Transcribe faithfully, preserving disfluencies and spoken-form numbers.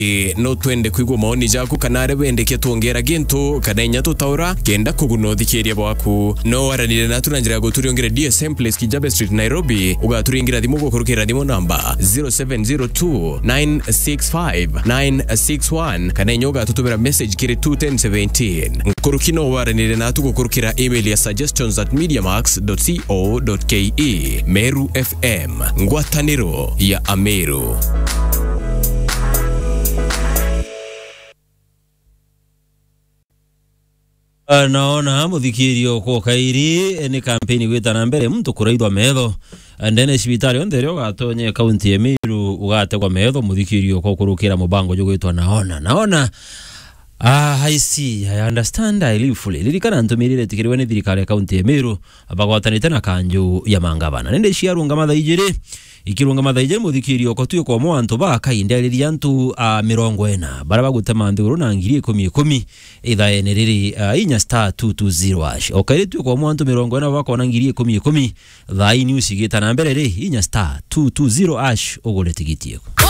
E, no twende kwigwa maoni jaku kanare wendeke tuongera gintu kanenya tutaura kenda kugunothikieria bwaku no waranire na tunanjira guturiongera D S M Place Kijabe Street Nairobi ugaturingira thimu gukurukira thimu namba zero seven zero two nine six five nine six one kanenya ugatutumira message kiri two ten seventeen kurukino waranire na tugukurukira email ya suggestions at mediamax dot co dot ke. Meru F M ngwataniro ya Ameru. Naona muthikirio kwa kairi ni kampeni gwita na mbere mtu kuraithwa metho ndene cibitari onde rio gatonye kaunti ya Meru ugategwa metho muthikirio kwa kurukira mubango jugwitwa naona naona ah I see I understand I live fully lirikana ntumirire tikiriwe ni thirikari ya kaunti ya Meru abagwatanite na kanju ya mangabana nende ciarunga mathaijire ikirunga mathaijire muthikirio ko tuyo kwa mwantu ba kainderiria antu a mirongo ena bara bagutema nduru na ngiri ikumi ikumi ithaene riri uh, inya star two two zero ash okaire tuyo kwa mwantu mirongo ena bakona ngiri ikumi ikumi thai news igita na mbere ri inya star two two zero ash ugure tigitieko.